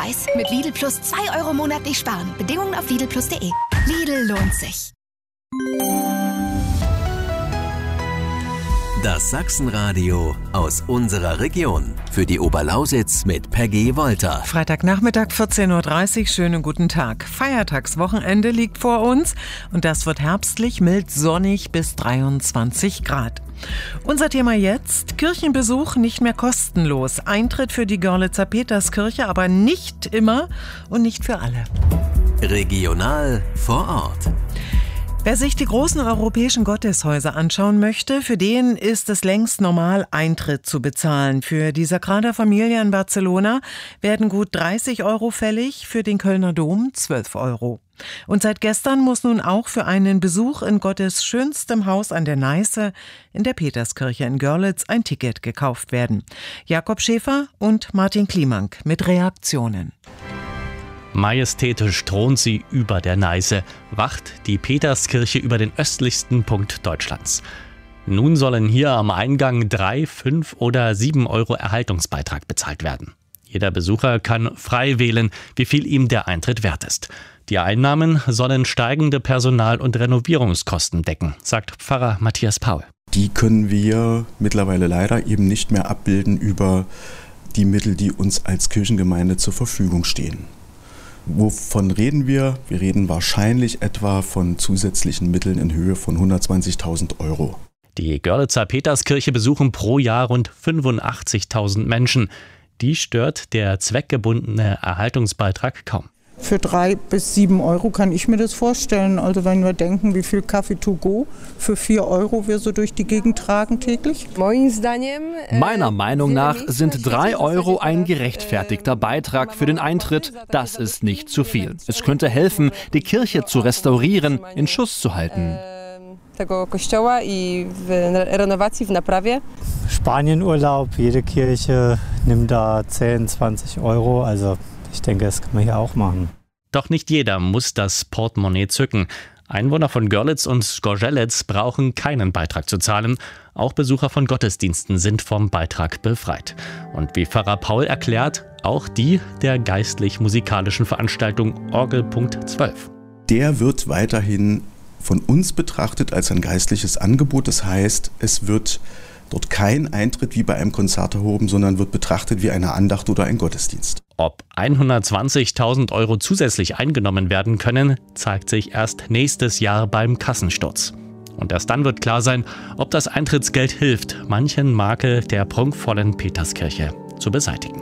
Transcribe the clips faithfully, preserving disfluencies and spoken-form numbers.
Preis. Mit Lidl Plus zwei Euro monatlich sparen. Bedingungen auf lidl plus punkt de. Lidl lohnt sich. Das Sachsenradio aus unserer Region. Für die Oberlausitz mit Peggy Wolter. Freitagnachmittag vierzehn Uhr dreißig, schönen guten Tag. Feiertagswochenende liegt vor uns und das wird herbstlich, mild, sonnig bis dreiundzwanzig Grad. Unser Thema jetzt: Kirchenbesuch nicht mehr kostenlos. Eintritt für die Görlitzer Peterskirche, aber nicht immer und nicht für alle. Regional vor Ort. Wer sich die großen europäischen Gotteshäuser anschauen möchte, für den ist es längst normal, Eintritt zu bezahlen. Für die Sagrada Familia in Barcelona werden gut dreißig Euro fällig, für den Kölner Dom zwölf Euro. Und seit gestern muss nun auch für einen Besuch in Gottes schönstem Haus an der Neiße in der Peterskirche in Görlitz ein Ticket gekauft werden. Jakob Schäfer und Martin Kliemank mit Reaktionen. Majestätisch thront sie über der Neiße, wacht die Peterskirche über den östlichsten Punkt Deutschlands. Nun sollen hier am Eingang drei, fünf oder sieben Euro Erhaltungsbeitrag bezahlt werden. Jeder Besucher kann frei wählen, wie viel ihm der Eintritt wert ist. Die Einnahmen sollen steigende Personal- und Renovierungskosten decken, sagt Pfarrer Matthias Paul. Die können wir mittlerweile leider eben nicht mehr abbilden über die Mittel, die uns als Kirchengemeinde zur Verfügung stehen. Wovon reden wir? Wir reden wahrscheinlich etwa von zusätzlichen Mitteln in Höhe von hundertzwanzigtausend Euro. Die Görlitzer Peterskirche besuchen pro Jahr rund fünfundachtzigtausend Menschen. Die stört der zweckgebundene Erhaltungsbeitrag kaum. Für drei bis sieben Euro kann ich mir das vorstellen. Also wenn wir denken, wie viel Kaffee to go für vier Euro wir so durch die Gegend tragen täglich. Meiner Meinung nach sind drei Euro ein gerechtfertigter Beitrag für den Eintritt. Das ist nicht zu viel. Es könnte helfen, die Kirche zu restaurieren, in Schuss zu halten. Spanienurlaub, jede Kirche nimmt da zehn, zwanzig Euro, also ich denke, das kann man hier auch machen. Doch nicht jeder muss das Portemonnaie zücken. Einwohner von Görlitz und Gorzelec brauchen keinen Beitrag zu zahlen. Auch Besucher von Gottesdiensten sind vom Beitrag befreit. Und wie Pfarrer Paul erklärt, auch die der geistlich-musikalischen Veranstaltung Orgel Punkt zwölf. Der wird weiterhin von uns betrachtet als ein geistliches Angebot. Das heißt, es wird dort kein Eintritt wie bei einem Konzert erhoben, sondern wird betrachtet wie eine Andacht oder ein Gottesdienst. Ob hundertzwanzigtausend Euro zusätzlich eingenommen werden können, zeigt sich erst nächstes Jahr beim Kassensturz. Und erst dann wird klar sein, ob das Eintrittsgeld hilft, manchen Makel der prunkvollen Peterskirche zu beseitigen.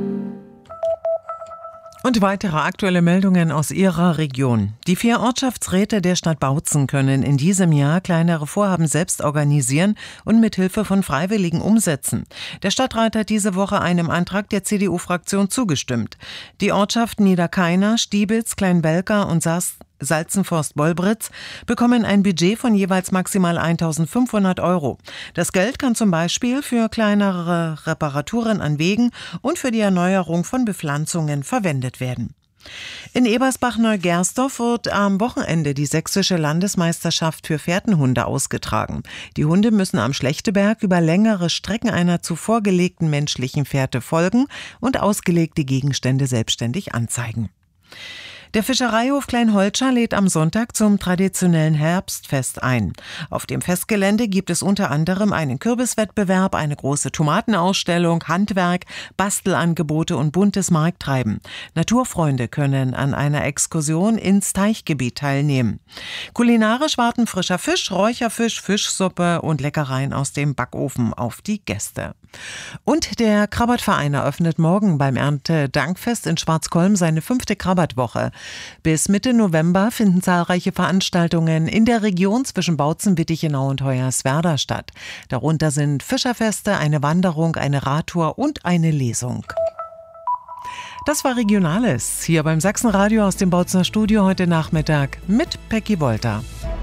Und weitere aktuelle Meldungen aus Ihrer Region. Die vier Ortschaftsräte der Stadt Bautzen können in diesem Jahr kleinere Vorhaben selbst organisieren und mit Hilfe von Freiwilligen umsetzen. Der Stadtrat hat diese Woche einem Antrag der C D U-Fraktion zugestimmt. Die Ortschaften Niederkainer, Stiebitz, Kleinbelka und Saas Salzenforst-Bolbritz bekommen ein Budget von jeweils maximal eintausendfünfhundert Euro. Das Geld kann zum Beispiel für kleinere Reparaturen an Wegen und für die Erneuerung von Bepflanzungen verwendet werden. In Ebersbach-Neugersdorf wird am Wochenende die sächsische Landesmeisterschaft für Fährtenhunde ausgetragen. Die Hunde müssen am Schlechteberg über längere Strecken einer zuvor gelegten menschlichen Fährte folgen und ausgelegte Gegenstände selbstständig anzeigen. Der Fischereihof Kleinholtscha lädt am Sonntag zum traditionellen Herbstfest ein. Auf dem Festgelände gibt es unter anderem einen Kürbiswettbewerb, eine große Tomatenausstellung, Handwerk, Bastelangebote und buntes Markttreiben. Naturfreunde können an einer Exkursion ins Teichgebiet teilnehmen. Kulinarisch warten frischer Fisch, Räucherfisch, Fischsuppe und Leckereien aus dem Backofen auf die Gäste. Und der Krabbertverein eröffnet morgen beim Erntedankfest in Schwarzkolm seine fünfte Krabbertwoche. Bis Mitte November finden zahlreiche Veranstaltungen in der Region zwischen Bautzen, Wittichenau und Hoyerswerda statt. Darunter sind Fischerfeste, eine Wanderung, eine Radtour und eine Lesung. Das war Regionales, hier beim Sachsenradio aus dem Bautzener Studio heute Nachmittag mit Peggy Wolter.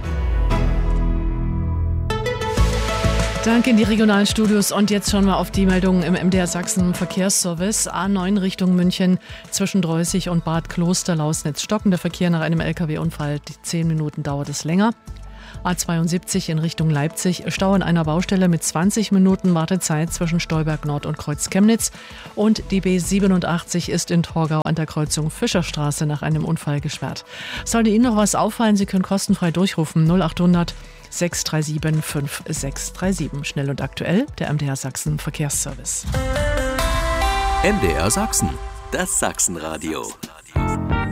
Danke in die regionalen Studios und jetzt schauen wir auf die Meldungen im M D R Sachsen Verkehrsservice. A neun Richtung München zwischen Dreußig und Bad Kloster Lausnitz stockender Verkehr nach einem L K W-Unfall. Die zehn Minuten dauert es länger. A zweiundsiebzig in Richtung Leipzig, Stau in einer Baustelle mit zwanzig Minuten Wartezeit zwischen Stolberg Nord und Kreuz Chemnitz. Und die B siebenundachtzig ist in Torgau an der Kreuzung Fischerstraße nach einem Unfall gesperrt. Sollte Ihnen noch was auffallen, Sie können kostenfrei durchrufen null achthundert sechs drei sieben fünf sechs drei sieben. Schnell und aktuell, der M D R Sachsen Verkehrsservice. M D R Sachsen, das Sachsenradio.